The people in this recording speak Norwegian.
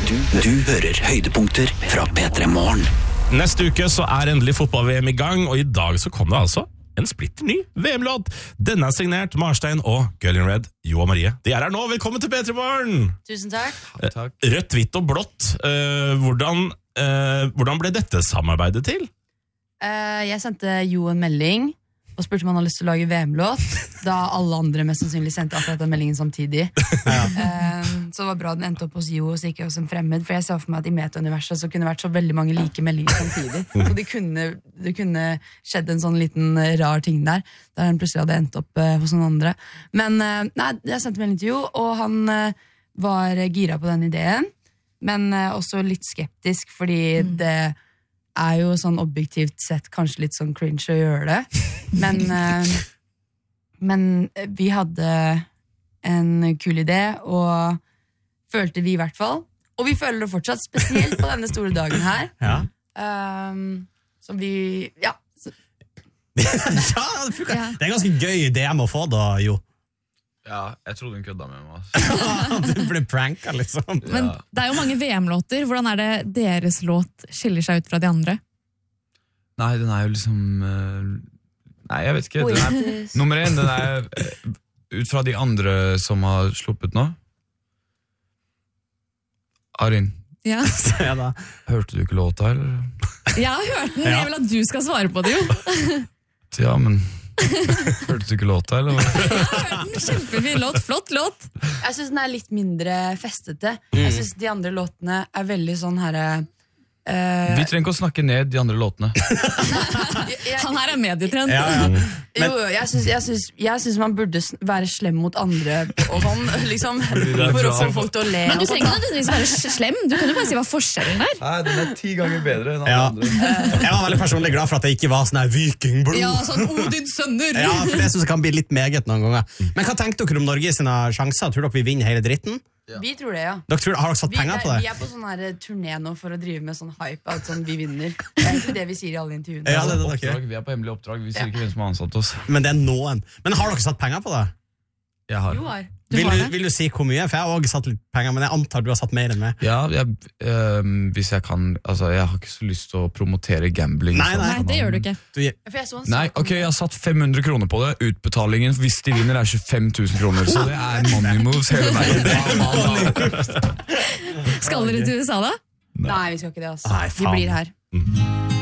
Du hører høydepunkter fra P3 Morgen. Neste uke så endelig fotball-VM i gang, og i dag så kom det altså en splitter ny VM-låt. Denne signert Marstein og Girl in Red, Jo og Marie. De her nå, velkommen til P3 Morgen! Tusen takk. Rødt, hvitt og blått. Hvordan ble dette samarbeidet til? Jeg sendte Jo en melding og spurte om han hadde lyst til å lage VM-låt, da alle andre mest sannsynlig sendte akkurat den meldingen samtidig. Så det var bra den endte opp hos Jo, og så ikke hos en fremmed, for jeg ser for meg at i meta-universet så kunne det vært så veldig mange like meldinger samtidig. Så det kunne skjedd en sånn liten rar ting der den plutselig hadde endt opp hos noen andre. Men nei, jeg sendte melding til Jo, og han var gira på den ideen, men også litt skeptisk, fordi det jo sånn objektivt sett kanskje litt sånn cringe å gjøre det. Men vi hadde en kul idé, og følte vi i hvert fall. Og vi føler det fortsatt, spesielt på denne store dagen her. Som vi, ja. Det er ganske gøy idé med å få da, Jo. Ja, jeg trodde hun kødda med meg. Du ble pranka, liksom. Men det jo mange VM-låter. Hvordan det deres låt skiller seg ut fra de andre? Nei, den jo liksom Nei, jeg vet ikke. Nummer 1, den ut fra de andre som har sluppet nå. Arin, Ja. hørte du ikke låta, eller? Jeg har hørt den, jeg vil at du skal svare på det, Jo. Ja, men hørte du ikke låta, eller? Jeg har hørt den, kjempefin låt, flott låt. Jeg synes den litt mindre festete. Jeg synes de andre låtene veldig sånn her Vi trenger ikke å snakke ned de andre låtene. Han her medietrend. Jo, jeg synes man burde være slem mot andre og sånn, liksom, for å få folk til å le. Men du trenger ikke nødvendigvis være slem. Du kan jo bare si hva forskjellen der. Nei, den 10 ganger bedre enn alle andre. Jeg var veldig personlig glad for at det ikke var sånn her vikingblod. Ja, sånn Odins sønner. Ja, for det synes jeg kan bli litt meget noen ganger. Men hva tenkte dere om Norge sine sjanser? Tror dere vi vinner hele dritten? Vi tror det, ja. Har dere satt penger på det? Vi på sånn her turné nå for å drive med sånn hype, at sånn vi vinner. Det ikke det vi sier i alle intervjuene. Ja, det Oppdrag, vi på hemmelig oppdrag. Vi sier ikke hvem som har ansatt oss. Men det noen. Men har dere satt penger på det? Jeg har. Jo, har. Vil du si hvor mye? For jeg har også satt litt penger, men jeg antar du har satt mer enn meg. Ja, hvis jeg kan. Altså, jeg har ikke så lyst til å promotere gambling. Nei, det gjør du ikke. Nei, ok, jeg har satt 500 kroner på det. Utbetalingen hvis de vinner 25 000 kroner. Så det money moves hele veien. Skal dere til USA da? Nei, vi skal ikke det, altså. Nei, vi blir her.